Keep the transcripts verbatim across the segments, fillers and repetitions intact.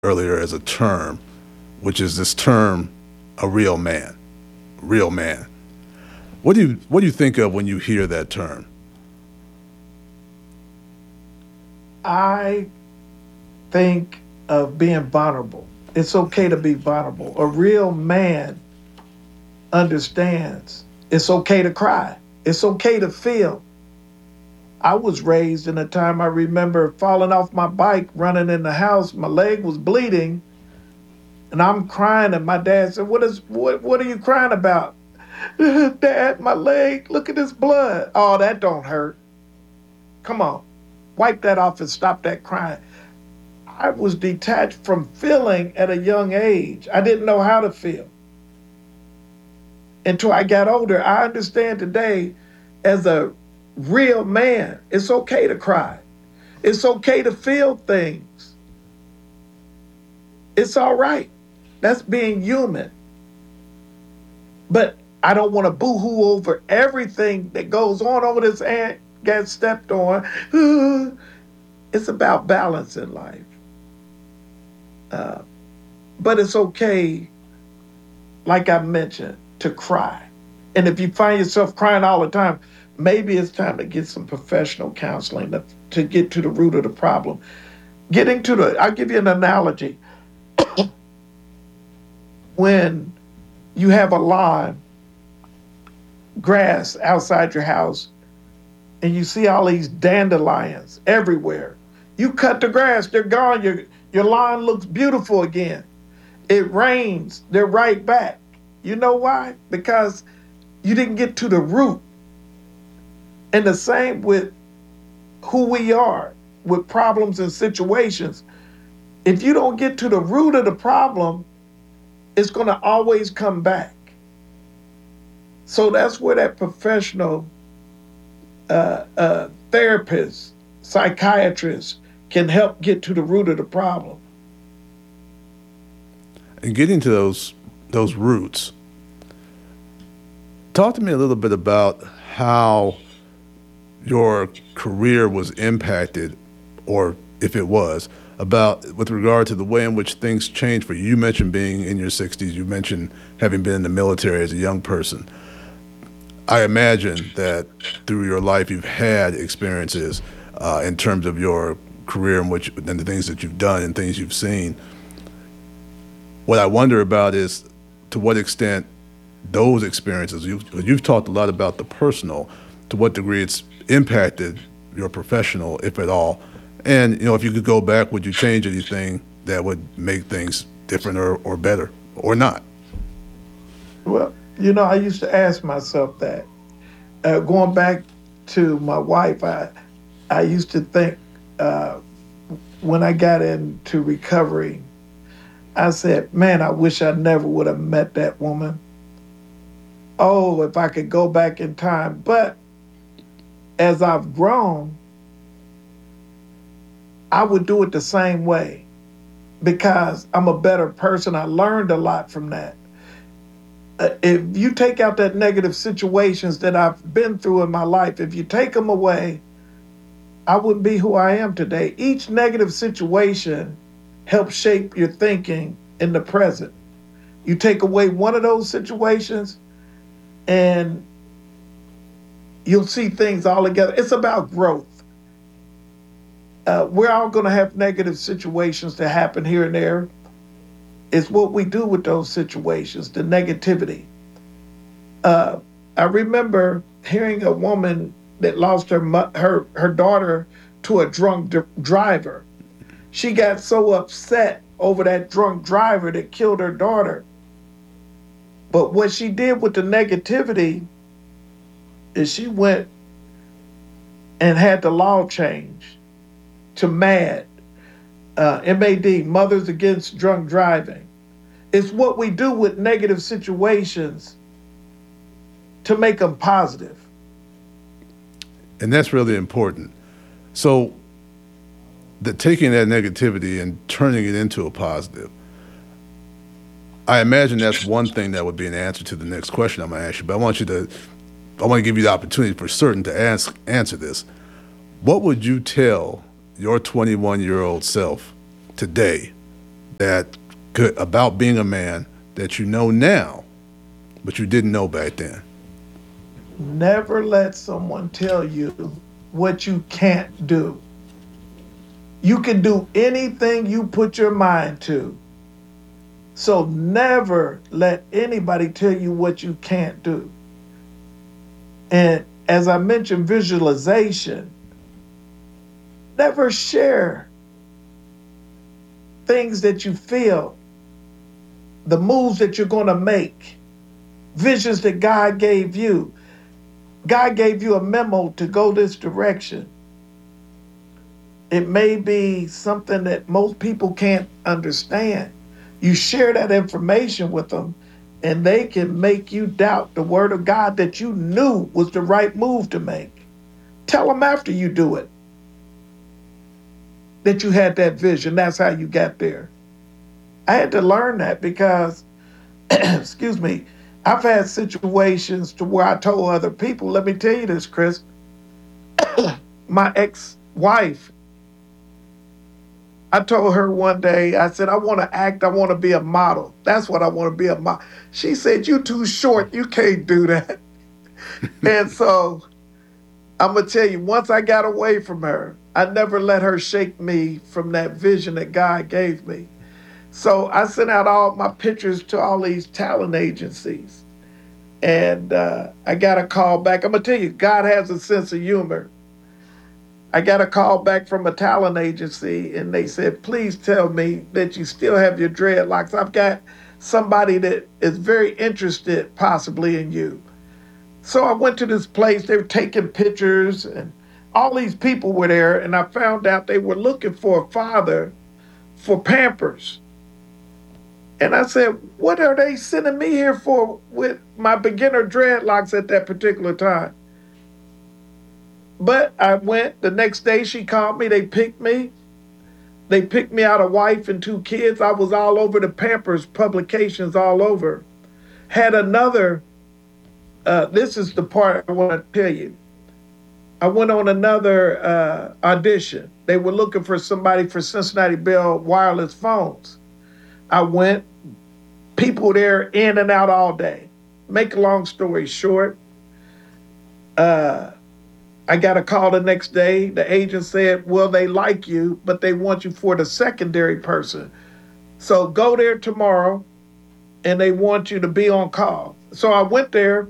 earlier as a term, which is this term, a real man, real man. What do you what do you think of when you hear that term? I think of being vulnerable. It's okay to be vulnerable. A real man understands it's okay to cry. It's okay to feel. I was raised in a time I remember falling off my bike, running in the house. My leg was bleeding, and I'm crying. And my dad said, "What is what? What are you crying about?" "Dad, my leg. Look at this blood." "Oh, that don't hurt. Come on, wipe that off and stop that crying." I was detached from feeling at a young age. I didn't know how to feel until I got older. I understand today, as a real man, it's okay to cry. It's okay to feel things. It's all right. That's being human. But I don't want to boo-hoo over everything that goes on over this ant got stepped on. It's about balance in life. Uh, but it's okay, like I mentioned, to cry. And if you find yourself crying all the time, maybe it's time to get some professional counseling to, to get to the root of the problem. Getting to the, I'll give you an analogy. When you have a lawn, grass outside your house, and you see all these dandelions everywhere, you cut the grass, they're gone. Your, your lawn looks beautiful again. It rains, they're right back. You know why? Because you didn't get to the root. And the same with who we are, with problems and situations. If you don't get to the root of the problem, it's going to always come back. So that's where that professional uh, uh, therapist, psychiatrist can help get to the root of the problem. And getting to those those roots, talk to me a little bit about how your career was impacted, or if it was, about with regard to the way in which things changed for you. You mentioned being in your sixties. You mentioned having been in the military as a young person. I imagine that through your life you've had experiences uh, in terms of your career and, which, and the things that you've done and things you've seen. What I wonder about is to what extent those experiences, you've, you've talked a lot about the personal, to what degree it's impacted your professional, if at all. And, you know, if you could go back, would you change anything that would make things different or, or better or not? Well, you know, I used to ask myself that. Uh, going back to my wife, I, I used to think uh, when I got into recovery, I said, man, I wish I never would have met that woman. Oh, if I could go back in time. But as I've grown, I would do it the same way because I'm a better person. I learned a lot from that. Uh, if you take out that negative situations that I've been through in my life, if you take them away, I wouldn't be who I am today. Each negative situation helps shape your thinking in the present. You take away one of those situations and you'll see things all together. It's about growth. Uh, we're all going to have negative situations that happen here and there. It's what we do with those situations, the negativity. Uh, I remember hearing a woman that lost her mo- her her daughter to a drunk d- driver. She got so upset over that drunk driver that killed her daughter. But what she did with the negativity is she went and had the law changed to MAD, uh, M A D, Mothers Against Drunk Driving. It's what we do with negative situations to make them positive. And that's really important. So the taking that negativity and turning it into a positive, I imagine that's one thing that would be an answer to the next question I'm going to ask you. But I want you to, I want to give you the opportunity for certain to ask, answer this. What would you tell your twenty-one-year-old self today that could, about being a man that you know now, but you didn't know back then? Never let someone tell you what you can't do. You can do anything you put your mind to. So never let anybody tell you what you can't do. And as I mentioned, visualization, never share things that you feel, the moves that you're going to make, visions that God gave you. God gave you a memo to go this direction. It may be something that most people can't understand. You share that information with them, and they can make you doubt the word of God that you knew was the right move to make. Tell them after you do it that you had that vision. That's how you got there. I had to learn that because, excuse me, I've had situations to where I told other people, let me tell you this, Chris, my ex-wife, I told her one day, I said, I want to act, I want to be a model. That's what I want to be, a model. She said, you too short, you can't do that. And so I'm going to tell you, once I got away from her, I never let her shake me from that vision that God gave me. So I sent out all my pictures to all these talent agencies. And uh, I got a call back. I'm going to tell you, God has a sense of humor. I got a call back from a talent agency, and they said, please tell me that you still have your dreadlocks. I've got somebody that is very interested possibly in you. So I went to this place. They were taking pictures, and all these people were there, and I found out they were looking for a father for Pampers. And I said, what are they sending me here for with my beginner dreadlocks at that particular time? But I went, the next day she called me, they picked me. They picked me out a wife and two kids. I was all over the Pampers publications all over. Had another, uh, this is the part I want to tell you. I went on another uh, audition. They were looking for somebody for Cincinnati Bell wireless phones. I went, people there in and out all day. Make a long story short, uh, I got a call the next day. The agent said, well, they like you, but they want you for the secondary person. So go there tomorrow, and they want you to be on call. So I went there,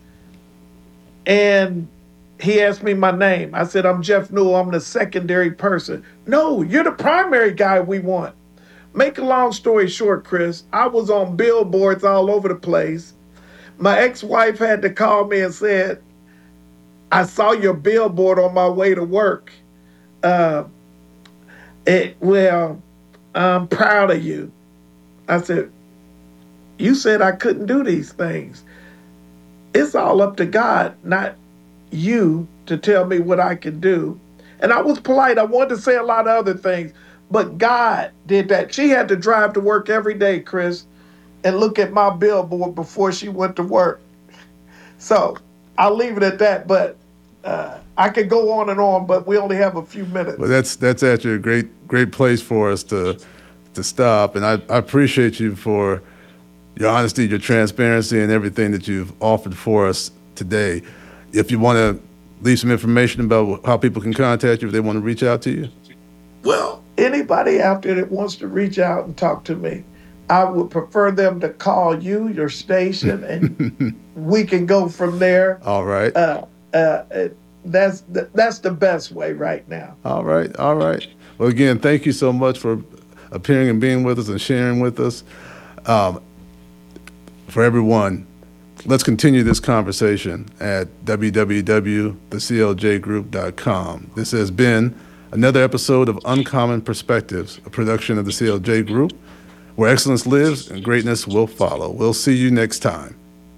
and he asked me my name. I said, I'm Jeff Newell. I'm the secondary person. No, you're the primary guy we want. Make a long story short, Chris, I was on billboards all over the place. My ex-wife had to call me and said, I saw your billboard on my way to work. Uh, it, well, I'm proud of you. I said, you said I couldn't do these things. It's all up to God, not you, to tell me what I can do. And I was polite. I wanted to say a lot of other things, but God did that. She had to drive to work every day, Chris, and look at my billboard before she went to work. So I'll leave it at that, but uh, I could go on and on, but we only have a few minutes. Well, that's that's actually a great great place for us to to stop, and I, I appreciate you for your honesty, your transparency, and everything that you've offered for us today. If you want to leave some information about how people can contact you, if they want to reach out to you. Well, anybody out there that wants to reach out and talk to me, I would prefer them to call you, your station, and we can go from there. All right. Uh, uh, that's the, that's the best way right now. All right. All right. Well, again, thank you so much for appearing and being with us and sharing with us. Um, for everyone, let's continue this conversation at w w w dot the c l j group dot com. This has been another episode of Uncommon Perspectives, a production of the C L J Group, where excellence lives and greatness will follow. We'll see you next time.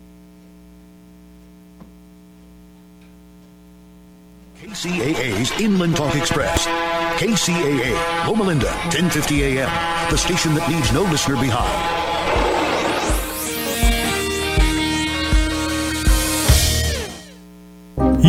K C A A's Inland Talk Express. K C A A, Loma Linda, ten fifty a m, the station that leaves no listener behind.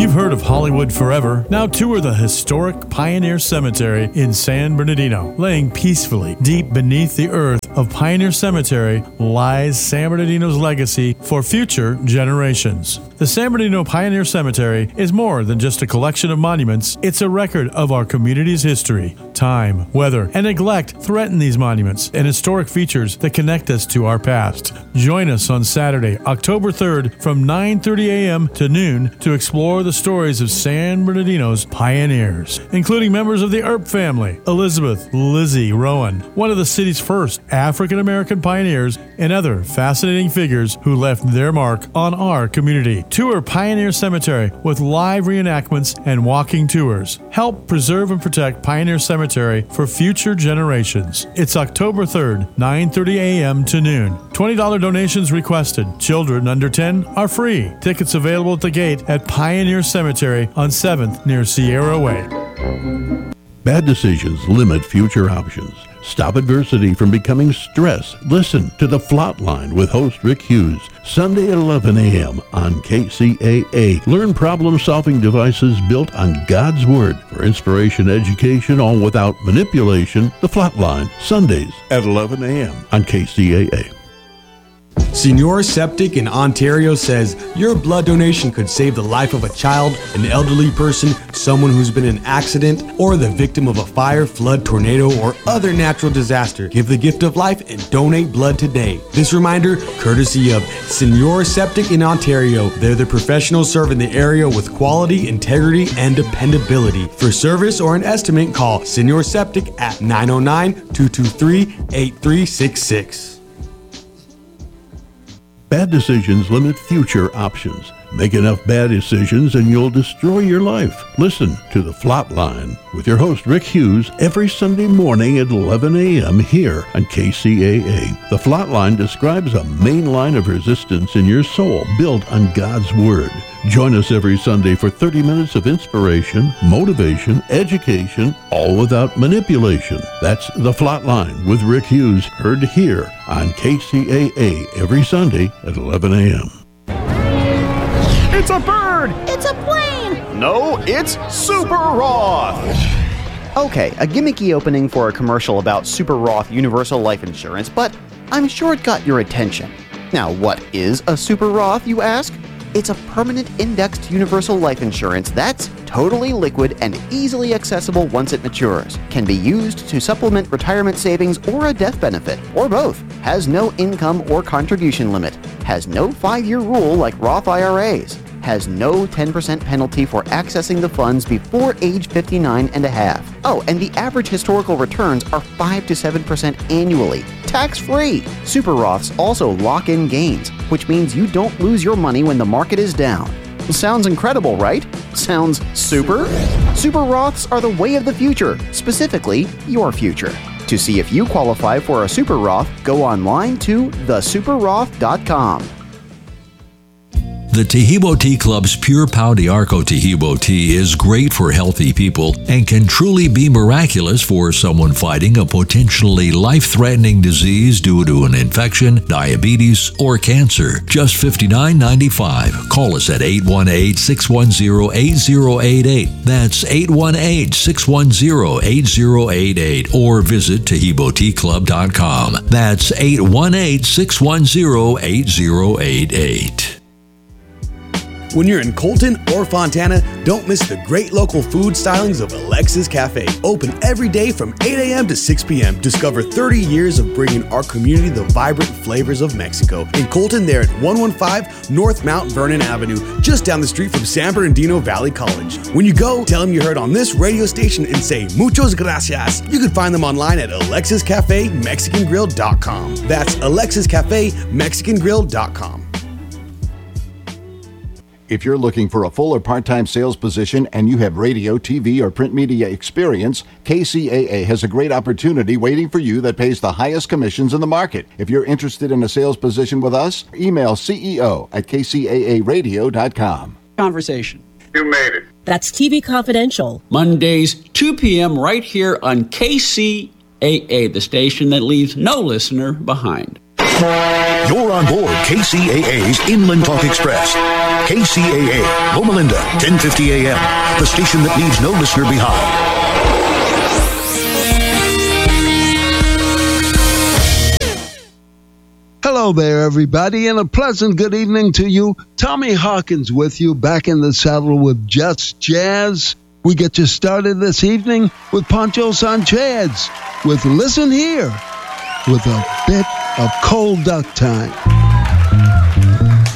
You've heard of Hollywood Forever. Now tour the historic Pioneer Cemetery in San Bernardino. Laying peacefully deep beneath the earth of Pioneer Cemetery lies San Bernardino's legacy for future generations. The San Bernardino Pioneer Cemetery is more than just a collection of monuments. It's a record of our community's history. Time, weather, and neglect threaten these monuments and historic features that connect us to our past. Join us on Saturday, October third from nine thirty a.m. to noon to explore the stories of San Bernardino's pioneers, including members of the Earp family, Elizabeth Lizzie Rowan, one of the city's first African-American pioneers, and other fascinating figures who left their mark on our community. Tour Pioneer Cemetery with live reenactments and walking tours. Help preserve and protect Pioneer Cemetery for future generations. It's October third, nine thirty a.m. to noon. twenty dollars donations requested. Children under ten are free. Tickets available at the gate at Pioneer Cemetery on seventh near Sierra Way. Bad decisions limit future options. Stop adversity from becoming stress. Listen to The Flatline with host Rick Hughes, Sunday at eleven a.m. on K C A A. Learn problem-solving devices built on God's Word for inspiration, education, all without manipulation. The Flatline, Sundays at eleven a.m. on K C A A. Senior Septic in Ontario says your blood donation could save the life of a child, an elderly person, someone who's been in an accident, or the victim of a fire, flood, tornado, or other natural disaster. Give the gift of life and donate blood today. This reminder, courtesy of Senior Septic in Ontario. They're the professionals serving the area with quality, integrity, and dependability. For service or an estimate, call Senior Septic at nine oh nine, two two three, eight three six six. Bad decisions limit future options. Make enough bad decisions and you'll destroy your life. Listen to The Flatline with your host Rick Hughes every Sunday morning at eleven a.m. here on K C A A. The Flatline describes a main line of resistance in your soul built on God's Word. Join us every Sunday for thirty minutes of inspiration, motivation, education, all without manipulation. That's The Flatline with Rick Hughes, heard here on K C A A every Sunday at eleven a.m. It's a bird! It's a plane! No, it's Super Roth! Okay, a gimmicky opening for a commercial about Super Roth Universal Life Insurance, but I'm sure it got your attention. Now, what is a Super Roth, you ask? It's a permanent indexed universal life insurance that's totally liquid and easily accessible once it matures. Can be used to supplement retirement savings or a death benefit, or both. Has no income or contribution limit. Has no five-year rule like Roth I R As. Has no ten percent penalty for accessing the funds before age fifty-nine and a half. Oh, and the average historical returns are five to seven percent annually, tax-free. Super Roths also lock in gains, which means you don't lose your money when the market is down. Sounds incredible, right? Sounds super? Super Roths are the way of the future, specifically your future. To see if you qualify for a Super Roth, go online to the super roth dot com. The Tahibo Tea Club's Pure Pau de Arco Tahibo tea is great for healthy people and can truly be miraculous for someone fighting a potentially life-threatening disease due to an infection, diabetes, or cancer. Just fifty-nine ninety-five. Call us at eight one eight, six one zero, eight zero eight eight. That's eight one eight, six one zero, eight zero eight eight. Or visit Tahibo Tea Club dot com. That's eight one eight, six one zero, eight zero eight eight. When you're in Colton or Fontana, don't miss the great local food stylings of Alexis Cafe. Open every day from eight a.m. to six p.m. Discover thirty years of bringing our community the vibrant flavors of Mexico. In Colton, they're at one fifteen North Mount Vernon Avenue, just down the street from San Bernardino Valley College. When you go, tell them you heard on this radio station and say muchos gracias. You can find them online at alexis cafe mexican grill dot com. That's alexis cafe mexican grill dot com. If you're looking for a full or part-time sales position and you have radio, T V, or print media experience, K C A A has a great opportunity waiting for you that pays the highest commissions in the market. If you're interested in a sales position with us, email C E O at k c a a radio dot com. Conversation. You made it. That's T V Confidential. Mondays, two p.m. right here on K C A A, the station that leaves no listener behind. You're on board K C A A's Inland Talk Express. K C A A, Loma Linda, ten fifty A M, the station that leaves no listener behind. Hello there, everybody, and a pleasant good evening to you. Tommy Hawkins with you, back in the saddle with Just Jazz. We get you started this evening with Pancho Sanchez with Listen Here, with a bit of Cold Duck Time.